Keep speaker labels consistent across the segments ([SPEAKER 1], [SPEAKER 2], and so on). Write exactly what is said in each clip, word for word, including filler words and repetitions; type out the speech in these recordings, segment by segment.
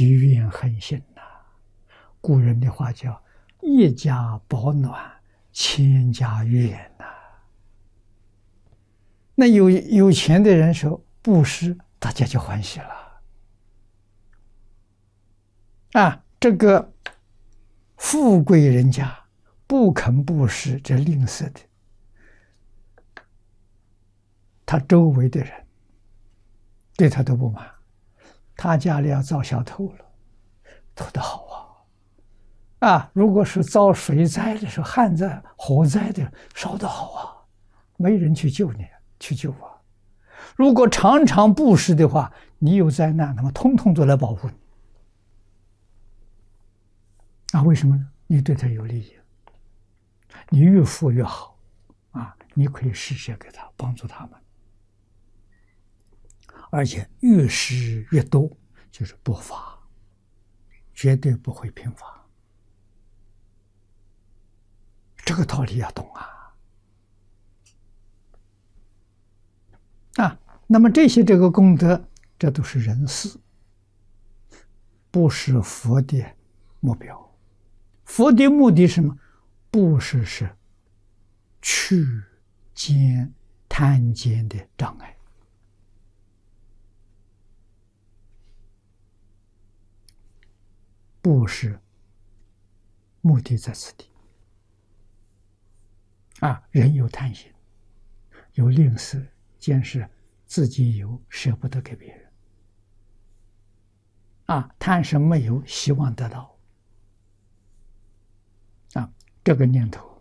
[SPEAKER 1] 其怨恨心呐、啊。古人的话叫“一家保暖，千家怨”呐。那有有钱的人说布施，大家就欢喜了。啊，这个富贵人家不肯布施，这吝啬的，他周围的人对他都不满。他家里要遭小偷了，偷得好啊！啊，如果是遭水灾的时候、旱灾、火灾的，烧得好啊，没人去救你，去救啊！如果常常布施的话，你有灾难，那么通通都来保护你。啊，为什么呢？你对他有利益，你越富越好啊！你可以施舍给他，帮助他们。而且越施越多，就是不罚，绝对不会贫乏。这个道理要懂啊！啊，那么这些这个功德，这都是人事，不是佛的目标。佛的目的是什么？不是是去见贪见的障碍。布施目的在此地啊，人有贪心，有吝啬，见是自己有，舍不得给别人啊，贪是没有，希望得到啊，这个念头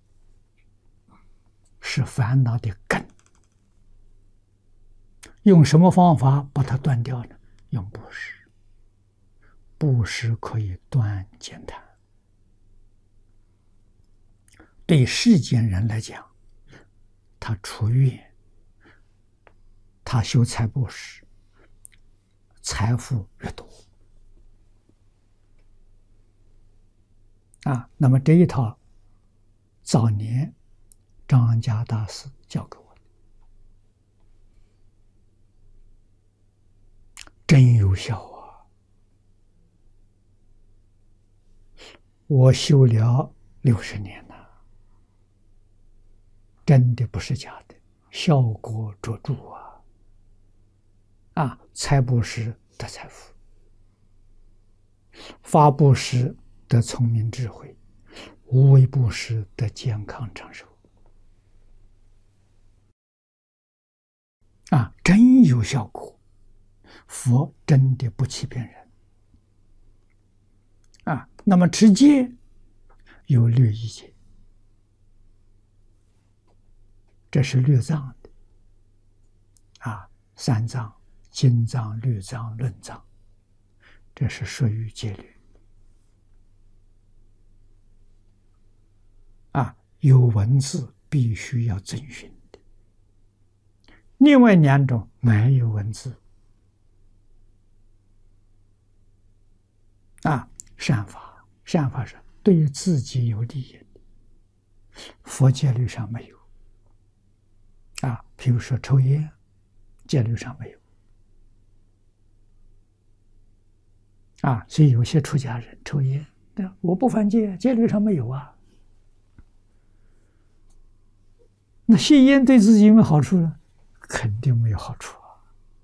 [SPEAKER 1] 是烦恼的根。用什么方法把它断掉呢？用布施。布施可以断见贪。对世间人来讲，他出愿，他修财布施，财富越多啊。那么这一套，早年张家大师教给我的，真有效。我修了六十年了，真的不是假的，效果卓著啊！啊，财布施得财富，法布施得聪明智慧，无为布施得健康长寿。啊，真有效果，佛真的不欺骗人。啊，那么持戒有律仪戒，这是律藏的啊，三藏、经藏、律藏、论藏，这是属于戒律啊，有文字必须要遵循的。另外两种没有文字啊。善法，善法是对自己有利益的，佛戒律上没有啊。比如说抽烟，戒律上没有啊。所以有些出家人抽烟，我不犯戒，戒律上没有啊。那吸烟对自己有没有好处呢？肯定没有好处啊。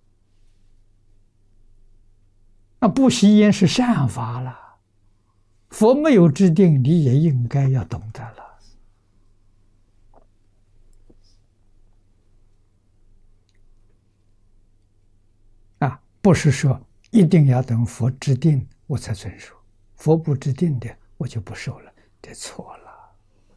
[SPEAKER 1] 那不吸烟是善法了。佛没有制定，你也应该要懂得了。啊，不是说一定要等佛制定我才遵守，佛不制定的我就不受了，这错了。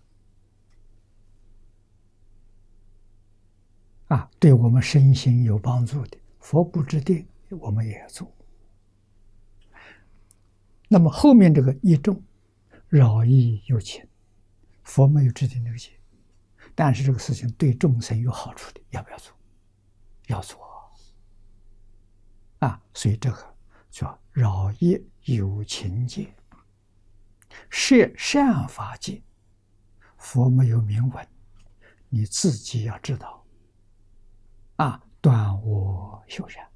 [SPEAKER 1] 啊，对我们身心有帮助的，佛不制定，我们也要做。那么后面这个一众饶益有情，佛没有制定这个戒，但是这个事情对众生有好处的，要不要做？要做啊！所以这个叫饶益有情戒，是善法戒。佛没有明文，你自己要知道啊，断我修善。